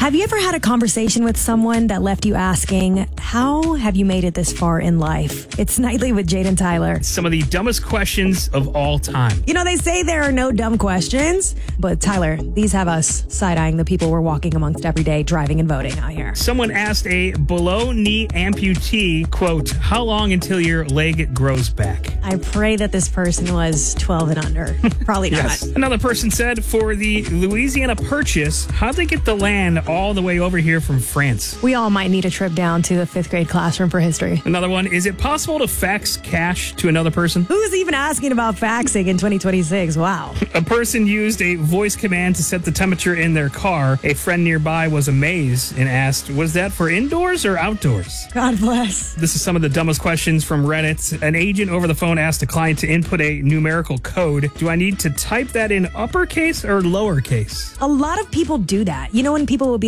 Have you ever had a conversation with someone that left you asking, how have you made it this far in life? It's Nightly with Jade and Tyler. Some of the dumbest questions of all time. You know, they say there are no dumb questions, but Tyler, these have us side-eyeing the people we're walking amongst every day, driving and voting out here. Someone asked a below-knee amputee, quote, how long until your leg grows back? I pray that this person was 12 and under. Probably not. Yes. Another person said, for the Louisiana Purchase, how'd they get the land all the way over here from France? We all might need a trip down to the 5th grade classroom for history. Another one, is it possible to fax cash to another person? Who's even asking about faxing in 2026? Wow. A person used a voice command to set the temperature in their car. A friend nearby was amazed and asked, was that for indoors or outdoors? God bless. This is some of the dumbest questions from Reddit. An agent over the phone asked a client to input a numerical code. Do I need to type that in uppercase or lowercase? A lot of people do that. You know, when people will be